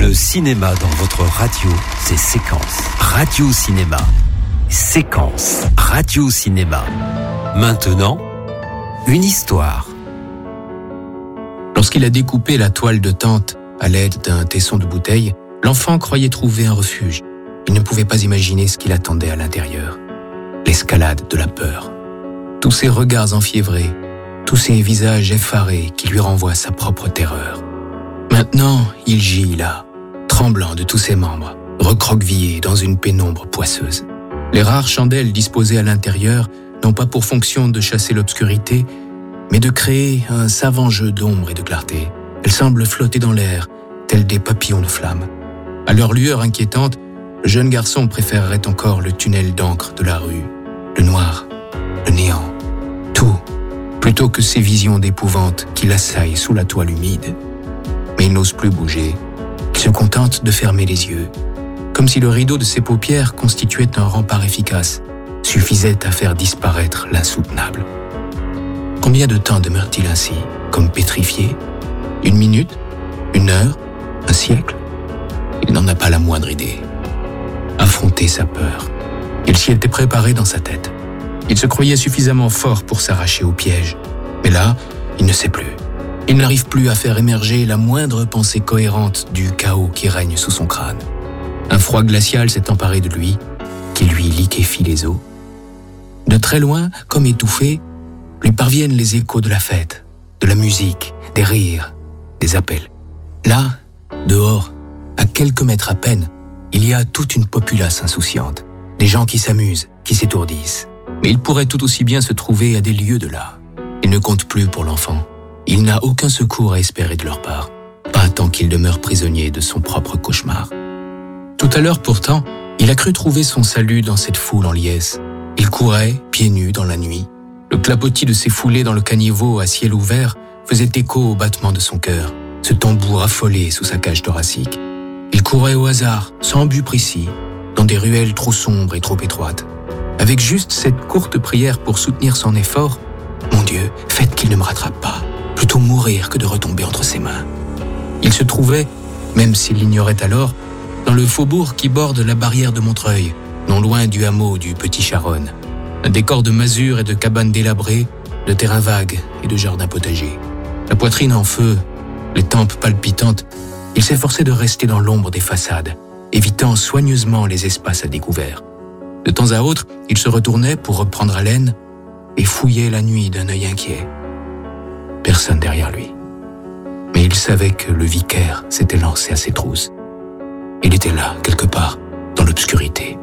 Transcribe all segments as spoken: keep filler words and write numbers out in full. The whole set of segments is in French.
Le cinéma dans votre radio, c'est Séquence. Radio Cinéma. Séquence. Radio Cinéma. Maintenant, une histoire. Lorsqu'il a découpé la toile de tente à l'aide d'un tesson de bouteille, l'enfant croyait trouver un refuge. Il ne pouvait pas imaginer ce qui l'attendait à l'intérieur. L'escalade de la peur. Tous ces regards enfiévrés, tous ces visages effarés qui lui renvoient sa propre terreur. Maintenant, il gît là, tremblant de tous ses membres, recroquevillé dans une pénombre poisseuse. Les rares chandelles disposées à l'intérieur n'ont pas pour fonction de chasser l'obscurité, mais de créer un savant jeu d'ombre et de clarté. Elles semblent flotter dans l'air, tels des papillons de flammes. À leur lueur inquiétante, le jeune garçon préférerait encore le tunnel d'encre de la rue, le noir, le néant, tout, plutôt que ces visions d'épouvante qui l'assaillent sous la toile humide. Mais il n'ose plus bouger. Il se contente de fermer les yeux, comme si le rideau de ses paupières constituait un rempart efficace, suffisait à faire disparaître l'insoutenable. Combien de temps demeure-t-il ainsi, comme pétrifié ? Une minute ? Une heure ? Un siècle ? Il n'en a pas la moindre idée. Affronter sa peur. Il s'y était préparé dans sa tête. Il se croyait suffisamment fort pour s'arracher au piège. Mais là, il ne sait plus. Il n'arrive plus à faire émerger la moindre pensée cohérente du chaos qui règne sous son crâne. Un froid glacial s'est emparé de lui, qui lui liquéfie les os. De très loin, comme étouffé, lui parviennent les échos de la fête, de la musique, des rires, des appels. Là, dehors, à quelques mètres à peine, il y a toute une populace insouciante, des gens qui s'amusent, qui s'étourdissent. Mais il pourrait tout aussi bien se trouver à des lieues de là. Il ne compte plus pour l'enfant. Il n'a aucun secours à espérer de leur part, pas tant qu'il demeure prisonnier de son propre cauchemar. Tout à l'heure pourtant, il a cru trouver son salut dans cette foule en liesse. Il courait, pieds nus, dans la nuit. Le clapotis de ses foulées dans le caniveau à ciel ouvert faisait écho au battement de son cœur, ce tambour affolé sous sa cage thoracique. Il courait au hasard, sans but précis, dans des ruelles trop sombres et trop étroites. Avec juste cette courte prière pour soutenir son effort, « Mon Dieu, faites qu'il ne me rattrape pas, plutôt mourir que de retomber entre ses mains. » Il se trouvait, même s'il l'ignorait alors, dans le faubourg qui borde la barrière de Montreuil, non loin du hameau du Petit Charonne. Un décor de masures et de cabanes délabrées, de terrains vagues et de jardins potagers. La poitrine en feu, les tempes palpitantes, il s'efforçait de rester dans l'ombre des façades, évitant soigneusement les espaces à découvert. De temps à autre, il se retournait pour reprendre haleine et fouillait la nuit d'un œil inquiet. Personne derrière lui. Mais il savait que le vicaire s'était lancé à ses trousses. Il était là, quelque part, dans l'obscurité.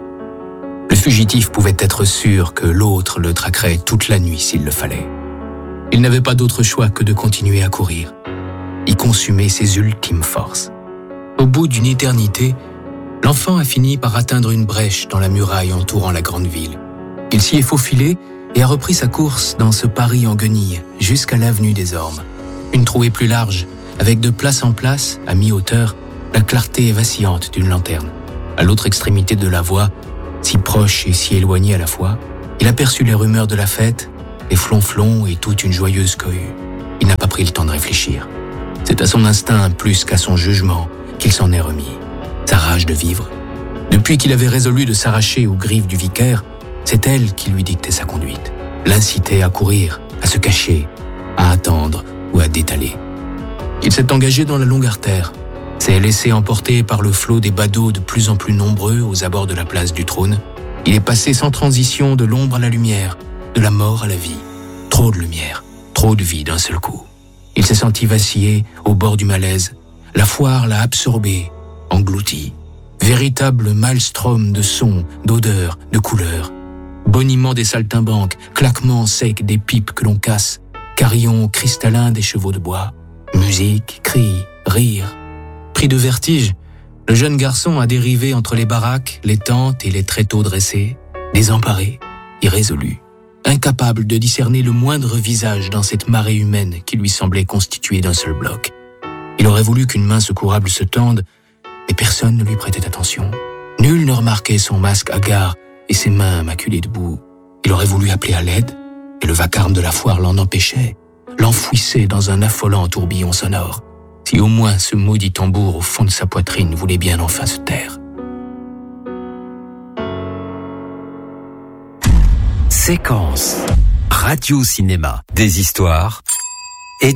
Le fugitif pouvait être sûr que l'autre le traquerait toute la nuit s'il le fallait. Il n'avait pas d'autre choix que de continuer à courir, y consumer ses ultimes forces. Au bout d'une éternité, l'enfant a fini par atteindre une brèche dans la muraille entourant la grande ville. Il s'y est faufilé et a repris sa course dans ce Paris en guenilles jusqu'à l'avenue des Ormes. Une trouée plus large, avec de place en place, à mi-hauteur, la clarté vacillante d'une lanterne. À l'autre extrémité de la voie, si proche et si éloignée à la fois, il aperçut les rumeurs de la fête, les flonflons et toute une joyeuse cohue. Il n'a pas pris le temps de réfléchir. C'est à son instinct plus qu'à son jugement qu'il s'en est remis. Sa rage de vivre. Depuis qu'il avait résolu de s'arracher aux griffes du vicaire, c'est elle qui lui dictait sa conduite, l'incitait à courir, à se cacher, à attendre ou à détaler. Il s'est engagé dans la longue artère, s'est laissé emporter par le flot des badauds de plus en plus nombreux aux abords de la place du Trône. Il est passé sans transition de l'ombre à la lumière, de la mort à la vie. Trop de lumière, trop de vie d'un seul coup. Il s'est senti vaciller au bord du malaise. La foire l'a absorbé, englouti. Véritable maelstrom de sons, d'odeurs, de couleurs. Boniment des saltimbanques, claquements secs des pipes que l'on casse, carillons cristallins des chevaux de bois. Musique, cris, rires. Pris de vertige, le jeune garçon a dérivé entre les baraques, les tentes et les tréteaux dressés, désemparé, irrésolu, incapable de discerner le moindre visage dans cette marée humaine qui lui semblait constituée d'un seul bloc. Il aurait voulu qu'une main secourable se tende, mais personne ne lui prêtait attention. Nul ne remarquait son masque hagard et ses mains maculées de boue. Il aurait voulu appeler à l'aide, et le vacarme de la foire l'en empêchait, l'enfouissait dans un affolant tourbillon sonore. Si au moins ce maudit tambour au fond de sa poitrine voulait bien enfin se taire. Séquence. Radio Cinéma. Des histoires